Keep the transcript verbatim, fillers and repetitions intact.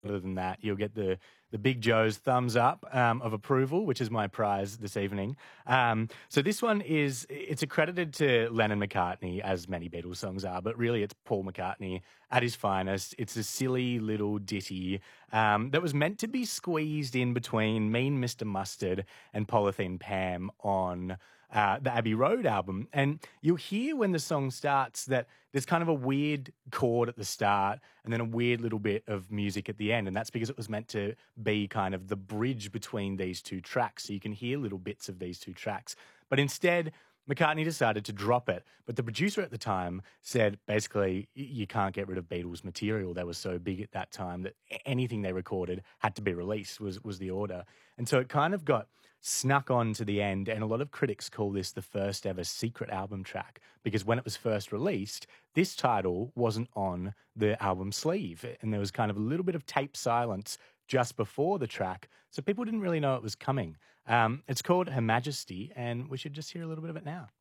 Other than that, you'll get the the Big Joe's thumbs up um, of approval, which is my prize this evening. Um, so this one is it's accredited to Lennon McCartney, as many Beatles songs are, but really it's Paul McCartney at his finest. It's a silly little ditty um, that was meant to be squeezed in between Mean Mister Mustard and Polythene Pam on uh, the Abbey Road album. And you'll hear when the song starts that there's kind of a weird chord at the start and then a weird little bit of music at the end. And that's because it was meant to be kind of the bridge between these two tracks. So you can hear little bits of these two tracks. But instead, McCartney decided to drop it. But the producer at the time said, basically, you can't get rid of Beatles material. They were so big at that time that anything they recorded had to be released, was, was the order. And so it kind of got snuck on to the end, and a lot of critics call this the first ever secret album track, because when it was first released, this title wasn't on the album sleeve, and there was kind of a little bit of tape silence just before the track, so people didn't really know it was coming. Um, it's called Her Majesty, and we should just hear a little bit of it now.